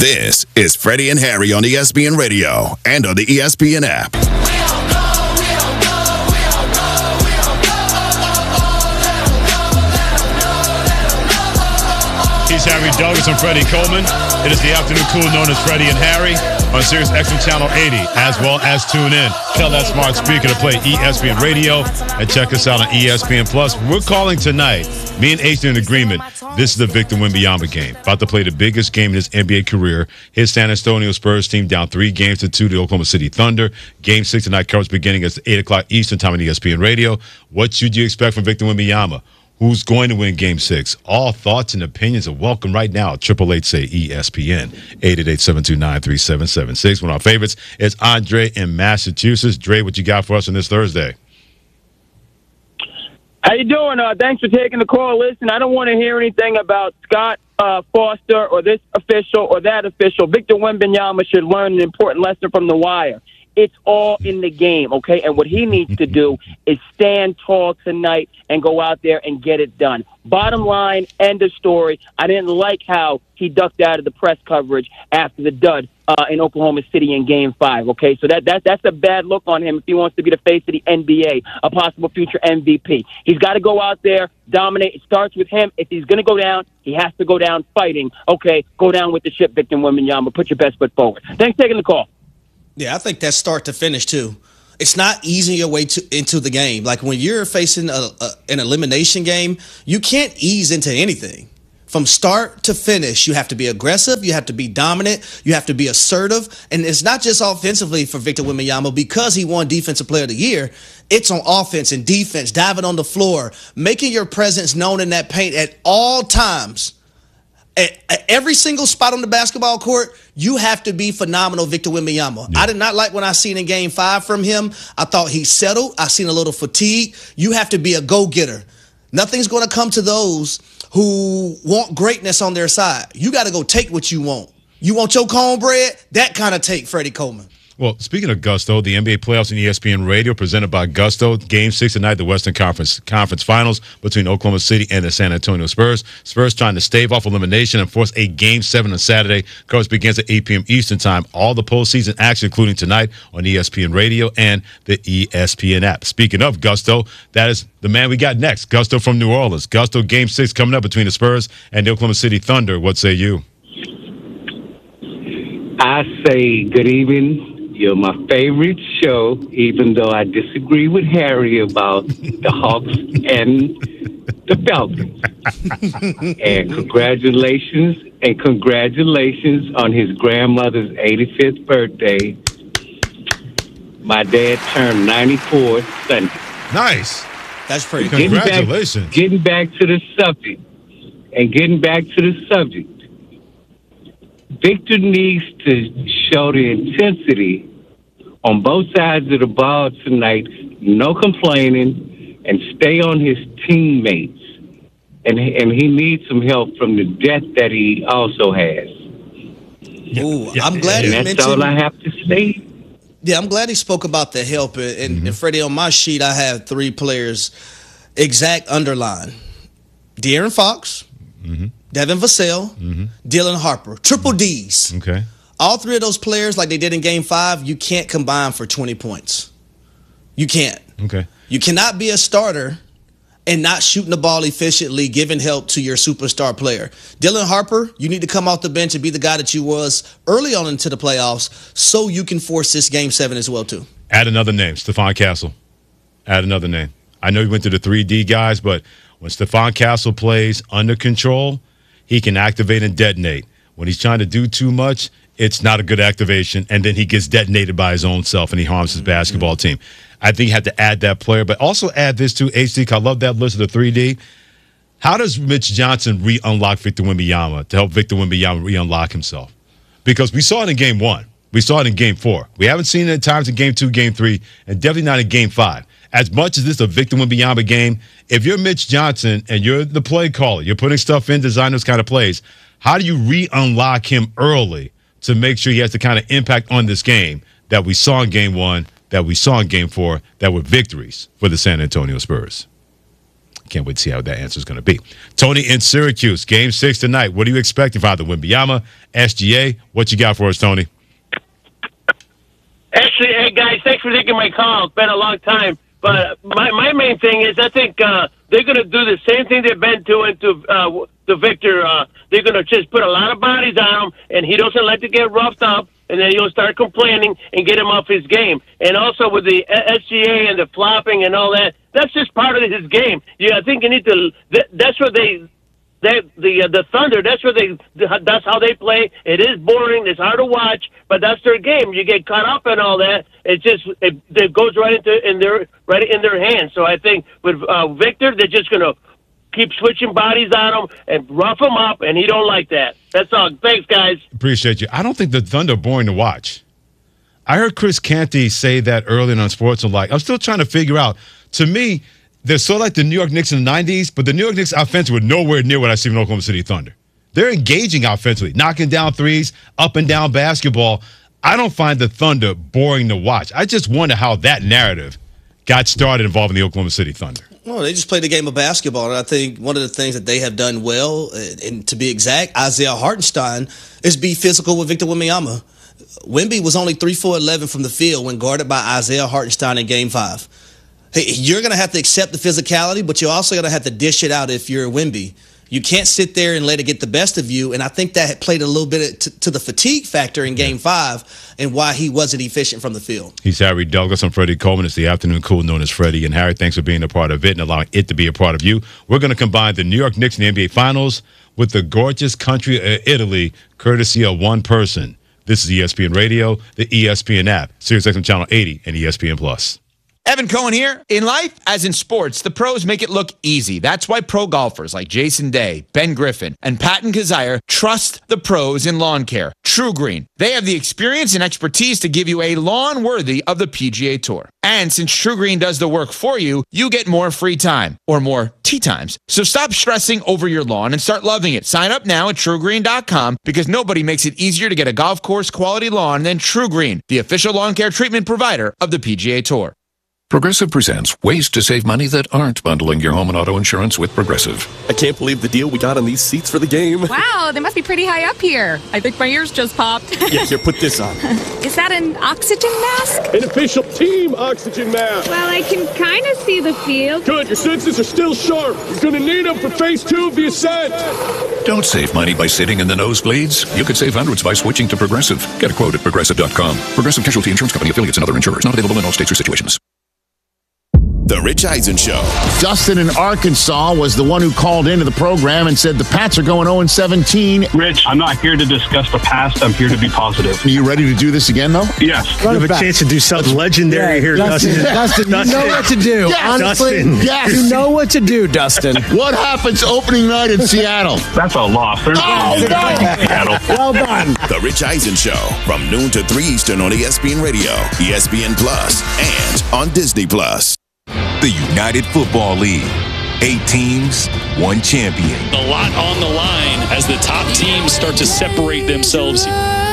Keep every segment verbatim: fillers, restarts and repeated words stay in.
This is Freddie and Harry on E S P N Radio and on the E S P N app. He's Harry Douglas and Freddie Coleman. It is the afternoon cool known as Freddie and Harry on Sirius X M Channel eighty, as well as tune in. Tell that smart speaker to play E S P N Radio and check us out on E S P N Plus. We're calling tonight. Me and H are in agreement. This is the Victor Wembanyama game. About to play the biggest game in his N B A career. His San Antonio Spurs team down three games to two to the Oklahoma City Thunder. Game six tonight coverage beginning at eight o'clock Eastern time on E S P N Radio. What should you expect from Victor Wembanyama? Who's going to win Game Six? All thoughts and opinions are welcome right now. Triple eight say E S P N eight eight eight, seven two nine, three seven seven six. One of our favorites is Andre in Massachusetts. Dre, what you got for us on this Thursday? How you doing? Uh, thanks for taking the call. Listen, I don't want to hear anything about Scott uh, Foster or this official or that official. Victor Wembanyama should learn an important lesson from The Wire. It's all in the game, okay? And what he needs to do is stand tall tonight and go out there and get it done. Bottom line, end of story. I didn't like how he ducked out of the press coverage after the dud uh, in Oklahoma City in Game five, okay? So that, that that's a bad look on him if he wants to be the face of the N B A, a possible future M V P. He's got to go out there, dominate. It starts with him. If he's going to go down, he has to go down fighting. Okay, go down with the ship, Victor Wembanyama. Put your best foot forward. Thanks for taking the call. Yeah, I think that's start to finish, too. It's not easing your way to, into the game. Like, when you're facing a, a, an elimination game, you can't ease into anything. From start to finish, you have to be aggressive, you have to be dominant, you have to be assertive. And it's not just offensively for Victor Wembanyama because he won Defensive Player of the Year. It's on offense and defense, diving on the floor, making your presence known in that paint at all times. At, at every single spot on the basketball court, you have to be phenomenal, Victor Wembanyama. Yeah. I did not like what I seen in Game Five from him. I thought he settled. I seen a little fatigue. You have to be a go-getter. Nothing's going to come to those who want greatness on their side. You got to go take what you want. You want your cornbread? That kind of take, Freddie Coleman. Well, speaking of Gusto, the N B A playoffs on E S P N Radio presented by Gusto. Game six tonight, the Western Conference Conference Finals between Oklahoma City and the San Antonio Spurs. Spurs trying to stave off elimination and force a Game seven on Saturday. Coverage begins at eight p.m. Eastern Time. All the postseason action, including tonight on E S P N Radio and the E S P N app. Speaking of Gusto, that is the man we got next. Gusto from New Orleans. Gusto, Game six coming up between the Spurs and the Oklahoma City Thunder. What say you? I say good evening. You're my favorite show, even though I disagree with Harry about the Hawks and the Falcons. And congratulations, and congratulations on his grandmother's eighty-fifth birthday. My dad turned ninety-four Sunday. Nice. That's pretty good. Congratulations. Getting back, getting back to the subject, and getting back to the subject. Victor needs to show the intensity on both sides of the ball tonight, no complaining, and stay on his teammates. And, and he needs some help from the depth that he also has. Ooh, yeah, I'm glad and he that's mentioned. all I have to say. Yeah, I'm glad he spoke about the help. And, mm-hmm. and Freddie, on my sheet, I have three players, exact underline. De'Aaron Fox, mm-hmm. Devin Vassell, mm-hmm. Dylan Harper. Triple D's. Okay. All three of those players, like they did in Game five, you can't combine for twenty points. You can't. Okay. You cannot be a starter and not shooting the ball efficiently, giving help to your superstar player. Dylan Harper, you need to come off the bench and be the guy that you was early on into the playoffs so you can force this Game seven as well, too. Add another name, Stephon Castle. Add another name. I know you went to the three D guys, but when Stephon Castle plays under control, he can activate and detonate. When he's trying to do too much, it's not a good activation, and then he gets detonated by his own self, and he harms his basketball team. I think you have to add that player, but also add this to H D. I love that list of the three D. How does Mitch Johnson re-unlock Victor Wembanyama to help Victor Wembanyama re-unlock himself? Because we saw it in Game one. We saw it in Game four. We haven't seen it at times in Game two, Game three, and definitely not in Game five. As much as this is a Victor Wembanyama game, if you're Mitch Johnson and you're the play caller, you're putting stuff in, designing those kind of plays, how do you re-unlock him early to make sure he has the kind of impact on this game that we saw in Game one, that we saw in Game four, that were victories for the San Antonio Spurs? Can't wait to see how that answer is going to be. Tony in Syracuse, game six tonight. What are you expecting for either Wembanyama, S G A? What you got for us, Tony? Actually, hey, guys, thanks for taking my call. It's been a long time. But my, my main thing is I think uh, they're going to do the same thing they've been doing to, uh, to Victor. Uh, they're going to just put a lot of bodies on him, and he doesn't like to get roughed up, and then he'll start complaining and get him off his game. And also with the S G A and the flopping and all that, that's just part of his game. Yeah, I think you need to – that's what they – They, the uh, the Thunder, that's where they that's how they play. It is boring, it's hard to watch, but that's their game. You get caught up in all that, it just it, it goes right into in their right in their hands. So I think with uh, Victor, they're just gonna keep switching bodies on him and rough him up, and he don't like that. That's all. Thanks, guys. Appreciate you. I don't think the Thunder are boring to watch. I heard Chris Canty say that earlier on Sports and like I'm still trying to figure out. To me, they're sort of like the New York Knicks in the nineties, but the New York Knicks offensively were nowhere near what I see from Oklahoma City Thunder. They're engaging offensively, knocking down threes, up and down basketball. I don't find the Thunder boring to watch. I just wonder how that narrative got started involving the Oklahoma City Thunder. Well, they just played a game of basketball, and I think one of the things that they have done well, and to be exact, Isaiah Hartenstein, is be physical with Victor Wembanyama. Wemby was only three for eleven from the field when guarded by Isaiah Hartenstein in Game five. Hey, you're going to have to accept the physicality, but you're also going to have to dish it out if you're Wemby. You can't sit there and let it get the best of you, and I think that played a little bit to, to the fatigue factor in Game five and why he wasn't efficient from the field. He's Harry Douglas. I'm Freddie Coleman. It's the afternoon cool known as Freddie. And Harry, thanks for being a part of it and allowing it to be a part of you. We're going to combine the New York Knicks in the N B A Finals with the gorgeous country of Italy, courtesy of one person. This is E S P N Radio, the E S P N app, SiriusXM Channel eighty, and E S P N Plus. Evan Cohen here. In life, as in sports, the pros make it look easy. That's why pro golfers like Jason Day, Ben Griffin, and Patton Kazire trust the pros in lawn care. True Green. They have the experience and expertise to give you a lawn worthy of the P G A Tour. And since True Green does the work for you, you get more free time, or more tee times. So stop stressing over your lawn and start loving it. Sign up now at true green dot com because nobody makes it easier to get a golf course quality lawn than True Green, the official lawn care treatment provider of the P G A Tour. Progressive presents ways to save money that aren't bundling your home and auto insurance with Progressive. I can't believe the deal we got on these seats for the game. Wow, they must be pretty high up here. I think my ears just popped. Yeah, here, put this on. Is that an oxygen mask? An official team oxygen mask. Well, I can kind of see the field. Good, your senses are still sharp. You're going to need them for phase two of the ascent. Don't save money by sitting in the nosebleeds. You could save hundreds by switching to Progressive. Get a quote at progressive dot com. Progressive Casualty Insurance Company, affiliates, and other insurers. Not available in all states or situations. The Rich Eisen Show. Dustin in Arkansas was the one who called into the program and said the Pats are going oh and seventeen. Rich, I'm not here to discuss the past. I'm here to be positive. Are you ready to do this again, though? Yes. You have a back. chance to do something legendary yeah, here, Dustin. Dustin, Dustin, you know what to do. Yes. Honestly, Dustin, yes. You know what to do, Dustin. What happens opening night in Seattle? That's a loss. There's oh, no. Seattle. Well done. The Rich Eisen Show from noon to three Eastern on E S P N Radio, E S P N Plus, and on Disney Plus. The United Football League. Eight teams, one champion. A lot on the line as the top teams start to separate themselves.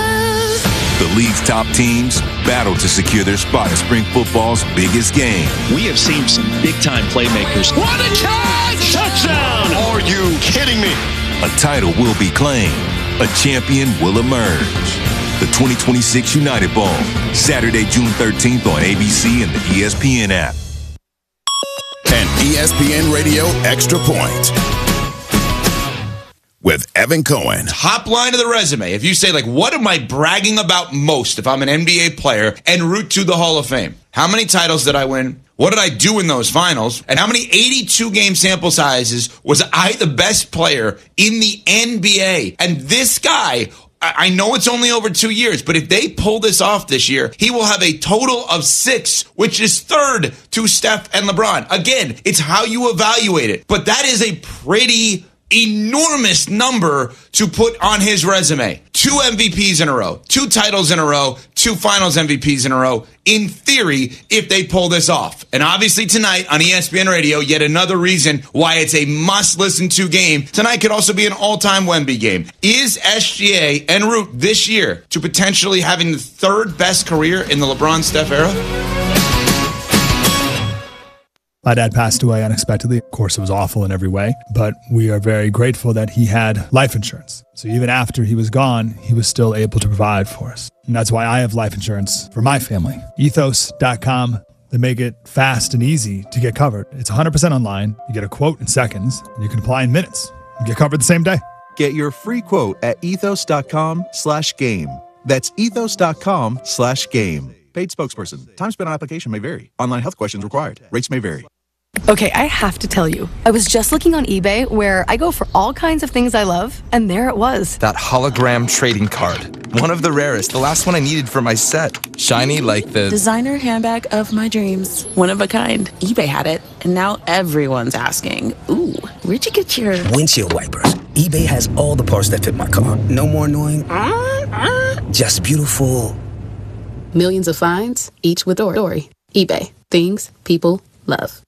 The league's top teams battle to secure their spot at spring football's biggest game. We have seen some big-time playmakers. What a catch! Touchdown! Are you kidding me? A title will be claimed. A champion will emerge. The twenty twenty-six United Bowl, Saturday, June thirteenth on A B C and the E S P N app. An E S P N Radio Extra Point with Evan Cohen. Top line of the resume. If you say, like, what am I bragging about most if I'm an N B A player en route to the Hall of Fame? How many titles did I win? What did I do in those finals? And how many eighty-two game sample sizes was I the best player in the N B A? And this guy, I know it's only over two years, but if they pull this off this year, he will have a total of six, which is third to Steph and LeBron. Again, it's how you evaluate it. But that is a pretty enormous number to put on his resume. Two M V Ps in a row, two titles in a row, two finals M V Ps in a row, in theory, if they pull this off. And obviously tonight on E S P N Radio, yet another reason why it's a must-listen-to game. Tonight could also be an all-time Wemby game. Is S G A en route this year to potentially having the third best career in the LeBron-Steph era? My dad passed away unexpectedly. Of course, it was awful in every way, but we are very grateful that he had life insurance. So even after he was gone, he was still able to provide for us. And that's why I have life insurance for my family. ethos dot com. They make it fast and easy to get covered. It's one hundred percent online. You get a quote in seconds, and you can apply in minutes. You get covered the same day. Get your free quote at ethos dot com slash game. That's ethos dot com slash game. Paid spokesperson. Time spent on application may vary. Online health questions required. Rates may vary. Okay, I have to tell you, I was just looking on eBay where I go for all kinds of things I love, and there it was. That hologram trading card. One of the rarest, the last one I needed for my set. Shiny like the designer handbag of my dreams. One of a kind. eBay had it, and now everyone's asking, ooh, where'd you get your windshield wipers? eBay has all the parts that fit my car. No more annoying, just beautiful. Millions of finds, each with Dory. eBay. Things people love.